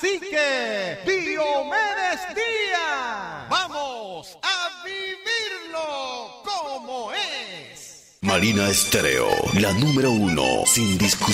cacique Diomedes Díaz. Vamos a vivirlo como es. Marina Estéreo, la número 1, sin discusión.